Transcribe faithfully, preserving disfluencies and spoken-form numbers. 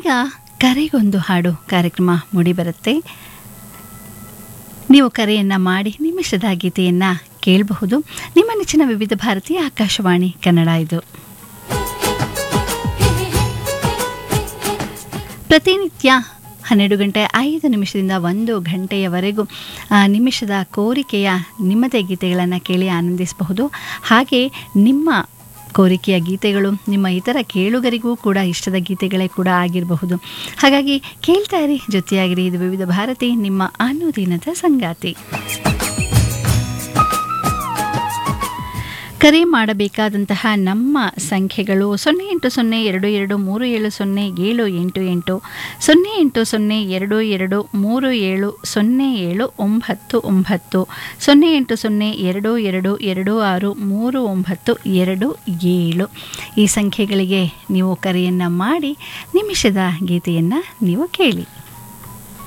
ಈಗ ಕರೆಗೊಂದು ಹಾಡು ಕಾರ್ಯಕ್ರಮ ಮೂಡಿಬರುತ್ತೆ. ನೀವು ಕರೆಯನ್ನು ಮಾಡಿ ನಿಮಿಷದ ಗೀತೆಯನ್ನು ಕೇಳಬಹುದು. ನಿಮ್ಮ ನೆಚ್ಚಿನ ವಿವಿಧ ಭಾರತಿ ಆಕಾಶವಾಣಿ ಕನ್ನಡ ಇದು. ಪ್ರತಿನಿತ್ಯ ಹನ್ನೆರಡು ಗಂಟೆ ಐದು ನಿಮಿಷದಿಂದ ಒಂದು ಗಂಟೆಯವರೆಗೂ ನಿಮಿಷದ ಕೋರಿಕೆಯ ನಿಮ್ಮದೇ ಗೀತೆಗಳನ್ನು ಕೇಳಿ ಆನಂದಿಸಬಹುದು. ಹಾಗೆ ನಿಮ್ಮ ಕೋರಿಕೆಯ ಗೀತೆಗಳು ನಿಮ್ಮ ಇತರ ಕೇಳುಗರಿಗೂ ಕೂಡ ಇಷ್ಟದ ಗೀತೆಗಳೇ ಕೂಡ ಆಗಿರಬಹುದು. ಹಾಗಾಗಿ ಕೇಳ್ತಾ ಇರಿ, ಜೊತೆಯಾಗಿರಿ. ಇದು ವಿವಿಧ ಭಾರತಿ, ನಿಮ್ಮ ಅನುದಿನದ ಸಂಗಾತಿ. ಕರೆ ಮಾಡಬೇಕಾದಂತಹ ನಮ್ಮ ಸಂಖ್ಯೆಗಳು ಸೊನ್ನೆ ಎಂಟು ಸೊನ್ನೆ ಎರಡು ಎರಡು ಮೂರು ಏಳು ಸೊನ್ನೆ ಏಳು ಎಂಟು ಎಂಟು, ಸೊನ್ನೆ ಎಂಟು ಸೊನ್ನೆ ಎರಡು ಎರಡು ಮೂರು ಏಳು ಸೊನ್ನೆ ಏಳು ಒಂಬತ್ತು ಒಂಬತ್ತು, ಸೊನ್ನೆ ಎಂಟು ಸೊನ್ನೆ ಎರಡು ಎರಡು ಎರಡು ಆರು ಮೂರು ಒಂಬತ್ತು ಎರಡು ಏಳು. ಈ ಸಂಖ್ಯೆಗಳಿಗೆ ನೀವು ಕರೆಯನ್ನು ಮಾಡಿ ನಿಮಿಷದ ಗೀತೆಯನ್ನು ನೀವು ಕೇಳಿ.